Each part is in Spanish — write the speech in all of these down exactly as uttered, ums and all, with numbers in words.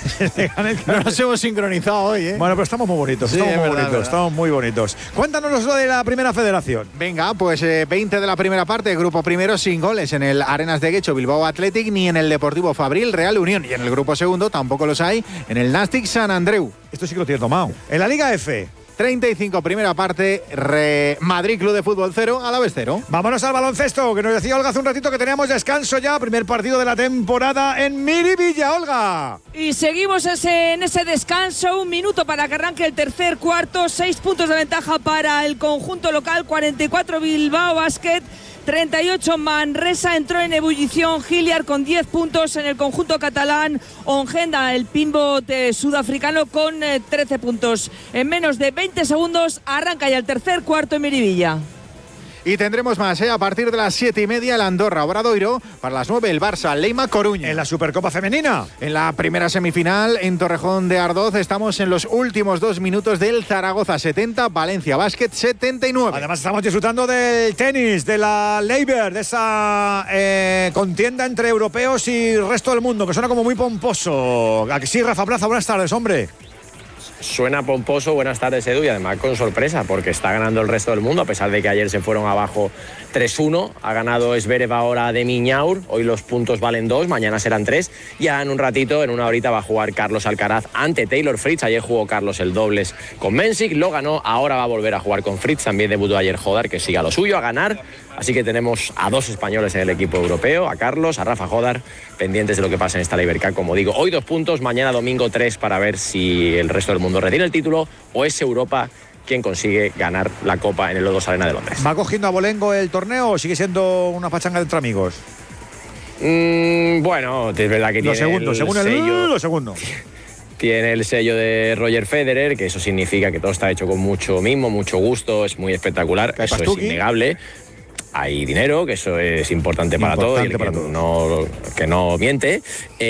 No nos hemos sincronizado hoy, ¿eh? Bueno, pero estamos muy bonitos, Sí, estamos muy verdad, bonitos, verdad. estamos muy bonitos. Cuéntanos lo de la primera federación. Venga, pues eh, veinte de la primera parte, grupo primero sin goles en el Arenas de Guecho Bilbao Athletic ni en el Deportivo Fabril Real Unión. Y en el grupo segundo tampoco los hay en el Nàstic San Andreu. Esto sí que lo tiene tomado. En la Liga F. treinta y cinco primera parte, Re Madrid Club de Fútbol cero, Alavés cero. Vámonos al baloncesto, que nos decía Olga hace un ratito que teníamos descanso ya. Primer partido de la temporada en Miribilla, Olga. Y seguimos ese, en ese descanso, un minuto para que arranque el tercer cuarto, seis puntos de ventaja para el conjunto local, cuarenta y cuatro Bilbao Basket, treinta y ocho Manresa. Entró en ebullición Hilliard con diez puntos. En el conjunto catalán, Ongenda, el pívot eh, sudafricano, con eh, trece puntos. En menos de veinte segundos arranca ya el tercer cuarto en Miribilla. Y tendremos más, ¿eh? A partir de las siete y media el Andorra Obradoiro, para las nueve el Barça Leima Coruña. En la Supercopa Femenina. En la primera semifinal en Torrejón de Ardoz estamos en los últimos dos minutos del Zaragoza setenta, Valencia Basket setenta y nueve. Además estamos disfrutando del tenis, de la Leiber, de esa eh, contienda entre europeos y el resto del mundo, que suena como muy pomposo. ¿A que sí, Rafa Plaza? Buenas tardes, hombre. Suena pomposo, buenas tardes Edu, y además con sorpresa porque está ganando el resto del mundo a pesar de que ayer se fueron abajo tres uno. Ha ganado Zverev ahora de Miñaur, hoy los puntos valen dos, mañana serán tres. Ya en un ratito, en una horita va a jugar Carlos Alcaraz ante Taylor Fritz. Ayer jugó Carlos el dobles con Mensik, lo ganó, ahora va a volver a jugar con Fritz. También debutó ayer Jodar, que siga lo suyo, a ganar. Así que tenemos a dos españoles en el equipo europeo, a Carlos, a Rafa Jodar, pendientes de lo que pasa en esta Leiber Cup. Como digo, hoy dos puntos, mañana domingo tres, para ver si el resto del mundo retiene el título o es Europa quien consigue ganar la Copa en el O dos Arena de Londres. ¿Va cogiendo a bolengo el torneo o sigue siendo una pachanga entre amigos? Mm, bueno, es verdad que Lo tiene segundo, el según el sello, lo segundo. tiene el sello de Roger Federer, que eso significa que todo está hecho con mucho mimo, mucho gusto, es muy espectacular, eso es pastuqui. innegable. Hay dinero, que eso es importante para todo, y para que, todo. no, que no miente.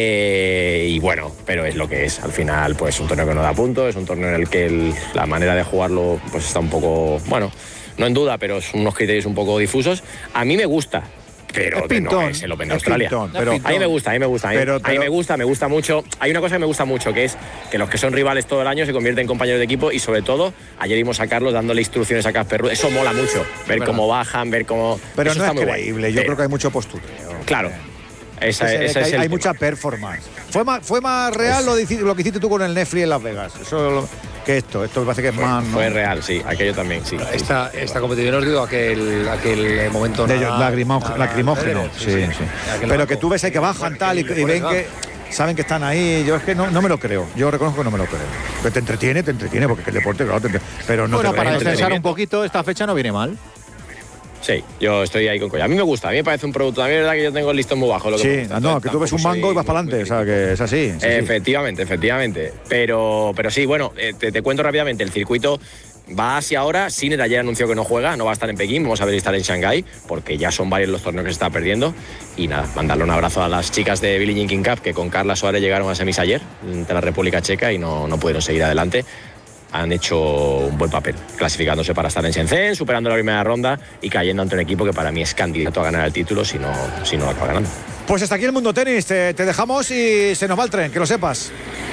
Eh, y bueno, pero es lo que es. Al final, pues un torneo que no da puntos, es un torneo en el que el, la manera de jugarlo pues está un poco, bueno, no en duda, pero son unos criterios un poco difusos. A mí me gusta. Pero Es pintón, no es el Open de es Australia. pintón, pero es a mí me gusta, a mí me gusta. A mí, Pero- a mí pero- me gusta, me gusta mucho. Hay una cosa que me gusta mucho, que es que los que son rivales todo el año se convierten en compañeros de equipo, y sobre todo, ayer vimos a Carlos dándole instrucciones a Casper Ruud. Eso mola mucho, ver cómo bajan, ver cómo... Pero eso no está es muy guay. creíble, yo Pero- creo que hay mucho postureo. Claro. Esa, Se ve esa que es hay, el hay tema. mucha performance. Fue más, fue más real lo, dici- lo que hiciste tú con el Netflix en Las Vegas. Eso lo- que esto. Esto me parece que es Fue, más. ¿no? fue real, sí. Aquello también, sí. Esta, esta competición os digo aquel, aquel momento De nada- lagrimo- nada- lacrimógeno. Federer, Sí, sí. Aquel Pero banco. que tú ves ahí que bajan tal y, y ven que saben que están ahí. Yo es que no, no me lo creo. Yo reconozco que no me lo creo. Que te entretiene, te entretiene, porque es el deporte, claro, te entretiene, pero no Bueno, te para realmente descansar te- un poquito, esta fecha no viene mal. Sí, yo estoy ahí con Colla. A mí me gusta, a mí me parece un producto. A mí es verdad que yo tengo el listón muy bajo. Lo que me Sí, gusta. no, que tú ves un Tampoco mango y soy vas para adelante. O sea, que es así. sí, sí. Efectivamente, efectivamente. Pero, pero sí, bueno, eh, te, te cuento rápidamente. El circuito va hacia ahora. Sinner ayer anunció que no juega, no va a estar en Pekín. Vamos a ver si estará en Shanghái, porque ya son varios los torneos que se está perdiendo. Y nada, mandarle un abrazo a las chicas de Billie Jean King Cup, que con Carla Suárez llegaron a semis ayer, de la República Checa, y no, no pudieron seguir adelante. Han hecho un buen papel, clasificándose para estar en Shenzhen, superando la primera ronda y cayendo ante un equipo que para mí es candidato a ganar el título si no, si no lo acaba ganando. Pues hasta aquí el Mundo Tenis. Te, te dejamos y se nos va el tren, que lo sepas.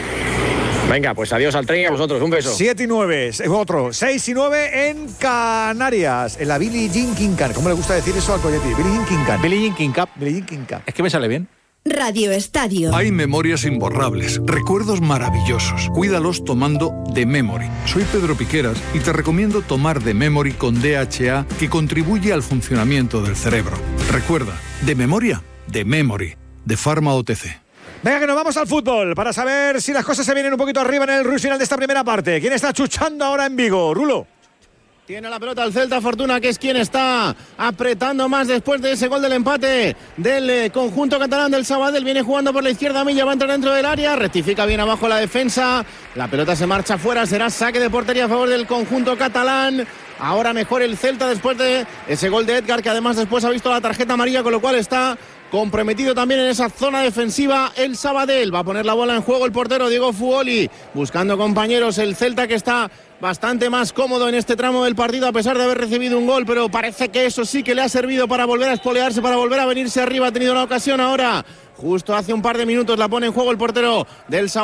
Venga, pues adiós al tren y a vosotros. Un beso. siete y nueve, otro. seis y nueve en Canarias, en la Billie Jean King Cup. ¿Cómo le gusta decir eso al Coyetti? Billie Jean King Cup. Billie Jean King Cup. Billie Jean King Cup. Es que me sale bien. Radio Estadio. Hay memorias imborrables, recuerdos maravillosos. Cuídalos tomando The Memory. Soy Pedro Piqueras y te recomiendo tomar The Memory con D H A, que contribuye al funcionamiento del cerebro. Recuerda, de memoria, The Memory, de Pharma O T C. Venga, que nos vamos al fútbol para saber si las cosas se vienen un poquito arriba en el rush final de esta primera parte. ¿Quién está chuchando ahora en Vigo? Rulo. Tiene la pelota el Celta Fortuna, que es quien está apretando más después de ese gol del empate del eh, conjunto catalán del Sabadell. Viene jugando por la izquierda, Milla va a entrar dentro del área, rectifica bien abajo la defensa. La pelota se marcha fuera, será saque de portería a favor del conjunto catalán. Ahora mejor el Celta después de ese gol de Edgar, que además después ha visto la tarjeta amarilla, con lo cual está comprometido también en esa zona defensiva el Sabadell. Va a poner la bola en juego el portero Diego Fuoli, buscando compañeros. El Celta, que está bastante más cómodo en este tramo del partido, a pesar de haber recibido un gol, pero parece que eso sí que le ha servido para volver a espolearse, para volver a venirse arriba. Ha tenido la ocasión ahora, justo hace un par de minutos, la pone en juego el portero del Sabadell.